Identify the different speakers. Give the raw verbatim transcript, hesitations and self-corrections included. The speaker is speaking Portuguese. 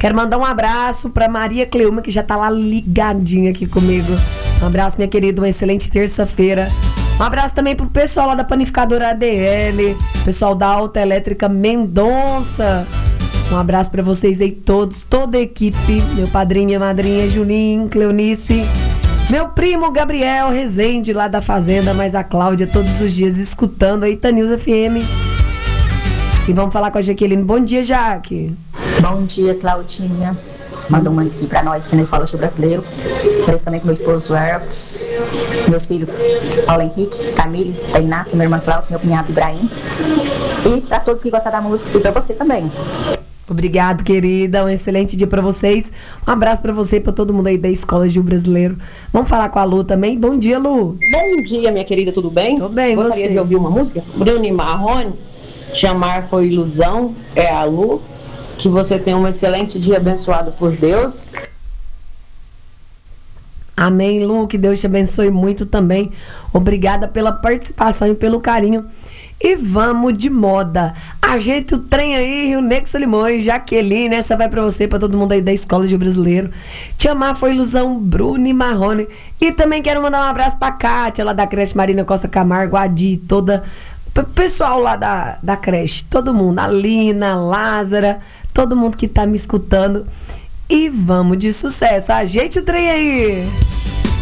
Speaker 1: Quero mandar um abraço pra Maria Cleuma, que já tá lá ligadinha aqui comigo. Um abraço, minha querida, uma excelente terça-feira. Um abraço também pro pessoal lá da Panificadora A D L, pessoal da Alta Elétrica Mendonça. Um abraço pra vocês aí todos, toda a equipe, meu padrinho, minha madrinha, Juninho, Cleonice, meu primo Gabriel Rezende lá da Fazenda, mas a Cláudia todos os dias escutando a Itanews F M. E vamos falar com a Jaqueline. Bom dia, Jaque.
Speaker 2: Bom dia, Claudinha. Manda uma aqui pra nós aqui na Escola Show Brasileiro. Parece também com meu esposo Elks, meus filhos Paulo Henrique, Camille, Tainá, minha irmã Cláudia, meu cunhado Ibrahim. E pra todos que gostam da música e pra você também.
Speaker 1: Obrigado, querida. Um excelente dia pra vocês. Um abraço pra você e pra todo mundo aí da Escola Gil Brasileiro. Vamos falar com a Lu também. Bom dia, Lu.
Speaker 3: Bom dia, minha querida. Tudo bem?
Speaker 1: Tô bem,
Speaker 3: Gostaria
Speaker 1: você?
Speaker 3: de ouvir uma música? Bruno e Marrone, Te Amar Foi Ilusão, é a Lu. Que você tenha um excelente dia abençoado por Deus.
Speaker 1: Amém, Lu. Que Deus te abençoe muito também. Obrigada pela participação e pelo carinho. E vamos de moda. Ajeita o trem aí, Rio Negro Solimões, Jaqueline, essa vai pra você, pra todo mundo aí da Escola de Brasileiro. Te Amar Foi Ilusão, Bruno e Marrone. E também quero mandar um abraço pra Kátia, lá da creche Marina Costa Camargo, Adi, toda o pessoal lá da, da creche, todo mundo, a Lina, a Lázara, todo mundo que tá me escutando. E vamos de sucesso. Ajeite o trem aí.